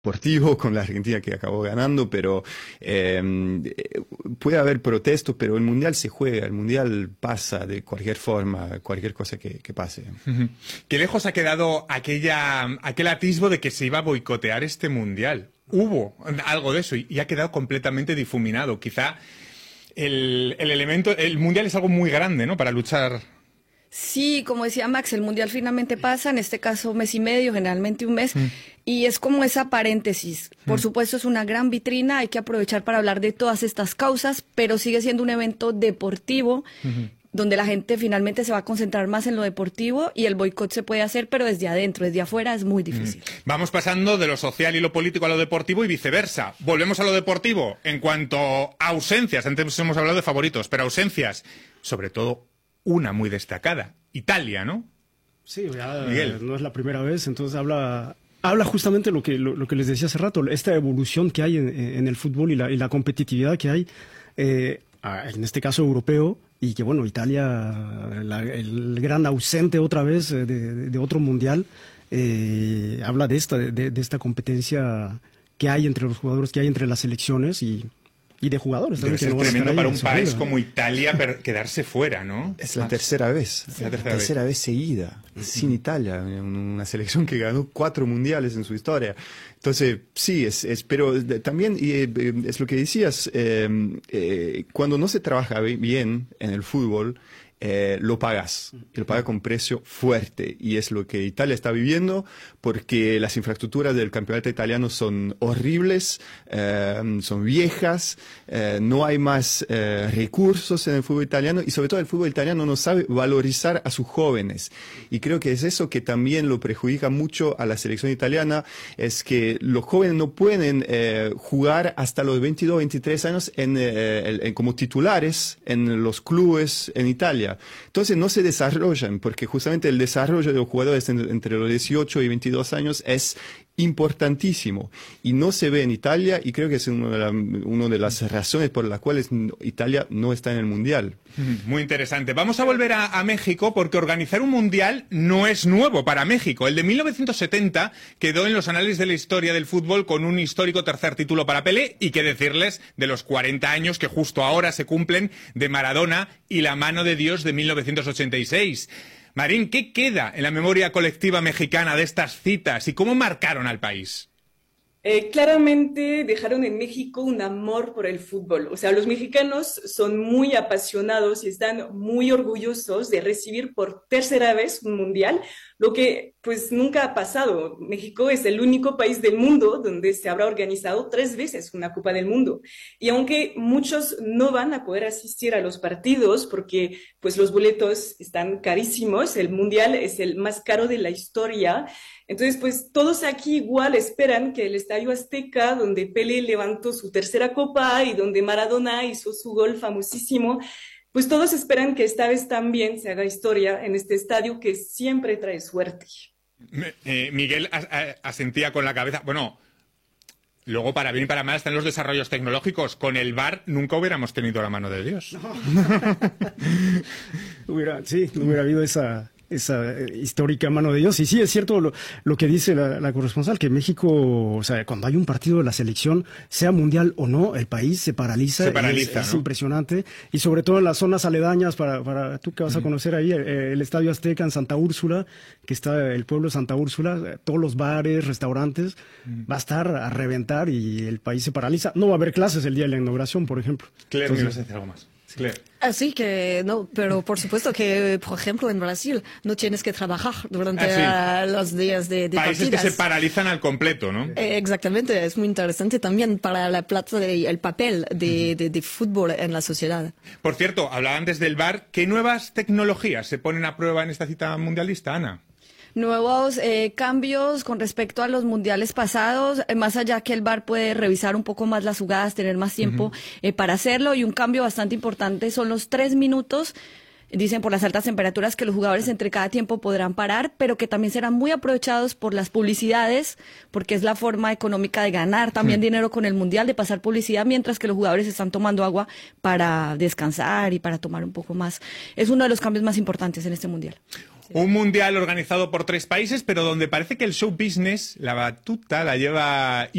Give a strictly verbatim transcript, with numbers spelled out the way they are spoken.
deportivo con la Argentina que acabó ganando, pero eh, puede haber protestos, pero el Mundial se juega, el Mundial pasa de cualquier forma, cualquier cosa que, que pase. Uh-huh. ¿Qué lejos ha quedado aquella, aquel atisbo de que se iba a boicotear este Mundial? Hubo algo de eso y, y ha quedado completamente difuminado. Quizá el, el elemento, el Mundial es algo muy grande, ¿no?, para luchar. Sí, como decía Max, el Mundial finalmente pasa, en este caso mes y medio, generalmente un mes, mm. y es como esa paréntesis. Por mm. supuesto es una gran vitrina, hay que aprovechar para hablar de todas estas causas, pero sigue siendo un evento deportivo, mm-hmm. donde la gente finalmente se va a concentrar más en lo deportivo y el boicot se puede hacer, pero desde adentro, desde afuera es muy difícil. Mm. Vamos pasando de lo social y lo político a lo deportivo y viceversa. Volvemos a lo deportivo. En cuanto a ausencias, antes hemos hablado de favoritos, pero ausencias, sobre todo una muy destacada, Italia, ¿no? Sí, ya Miguel. No es la primera vez, entonces habla, habla justamente lo que, lo, lo que les decía hace rato, esta evolución que hay en, en el fútbol y la, y la competitividad que hay, eh, en este caso europeo, y que bueno, Italia, la, el gran ausente otra vez de, de, de otro mundial, eh, habla de esta, de, de esta competencia que hay entre los jugadores, que hay entre las selecciones y... Y de jugadores. Debe ser tremendo para un país como Italia quedarse fuera, ¿no? Es la tercera vez, sí. la tercera, tercera vez. vez seguida, uh-huh. sin Italia, una selección que ganó cuatro mundiales en su historia. Entonces, sí, es, es pero también y, es lo que decías, eh, eh, cuando no se trabaja bien en el fútbol, Eh, lo pagas, y lo pagas con precio fuerte, y es lo que Italia está viviendo, porque las infraestructuras del campeonato italiano son horribles, eh, son viejas, eh, no hay más eh, recursos en el fútbol italiano, y sobre todo el fútbol italiano no sabe valorizar a sus jóvenes, y creo que es eso que también lo perjudica mucho a la selección italiana, es que los jóvenes no pueden eh, jugar hasta los veintidós, veintitrés años en, eh, en, como titulares en los clubes en Italia. Entonces no se desarrollan, porque justamente el desarrollo de los jugadores entre los dieciocho y veintidós años es importantísimo y no se ve en Italia, y creo que es una de, la, una de las razones por las cuales Italia no está en el Mundial. Muy interesante. Vamos a volver a, a México, porque organizar un Mundial no es nuevo para México. El de mil novecientos setenta quedó en los anales de la historia del fútbol con un histórico tercer título para Pelé, y qué decirles de los cuarenta años que justo ahora se cumplen de Maradona y la mano de Dios de mil novecientos ochenta y seis. Marín, ¿qué queda en la memoria colectiva mexicana de estas citas y cómo marcaron al país? Eh, claramente dejaron en México un amor por el fútbol. O sea, los mexicanos son muy apasionados y están muy orgullosos de recibir por tercera vez un mundial, lo que pues nunca ha pasado. México es el único país del mundo donde se habrá organizado tres veces una Copa del Mundo. Y aunque muchos no van a poder asistir a los partidos porque pues los boletos están carísimos, el mundial es el más caro de la historia. Entonces, pues todos aquí igual esperan que el Estadio Azteca, donde Pelé levantó su tercera copa y donde Maradona hizo su gol famosísimo, pues todos esperan que esta vez también se haga historia en este estadio que siempre trae suerte. Eh, Miguel asentía con la cabeza. Bueno, luego para bien y para mal están los desarrollos tecnológicos. Con el V A R nunca hubiéramos tenido la mano de Dios. No. hubiera, sí, no hubiera habido esa... esa histórica mano de Dios. Y sí, es cierto lo, lo que dice la, la corresponsal, que México, o sea, cuando hay un partido de la selección, sea mundial o no, el país se paraliza. Se paraliza, es, ¿no? Es impresionante. Y sobre todo en las zonas aledañas, para, para tú que vas a conocer ahí, el, el Estadio Azteca en Santa Úrsula, que está el pueblo de Santa Úrsula, todos los bares, restaurantes, mm. va a estar a reventar y el país se paraliza. No va a haber clases el día de la inauguración, por ejemplo. Claire, ¿me vas a decir algo más? Claire. Así que no, pero por supuesto que, por ejemplo, en Brasil no tienes que trabajar durante ah, sí. los días de, de países partidas. que se paralizan al completo, ¿no? Eh, exactamente, es muy interesante también para la plata de, el papel de, de, de fútbol en la sociedad. Por cierto, hablaba antes del V A R. ¿Qué nuevas tecnologías se ponen a prueba en esta cita mundialista, Ana? Nuevos eh, cambios con respecto a los mundiales pasados, eh, más allá que el V A R puede revisar un poco más las jugadas, tener más tiempo uh-huh. eh, para hacerlo, y un cambio bastante importante son los tres minutos, dicen por las altas temperaturas que los jugadores entre cada tiempo podrán parar, pero que también serán muy aprovechados por las publicidades, porque es la forma económica de ganar también uh-huh. dinero con el mundial, de pasar publicidad mientras que los jugadores están tomando agua para descansar y para tomar un poco más. Es uno de los cambios más importantes en este mundial. Un mundial organizado por tres países, pero donde parece que el show business, la batuta, la lleva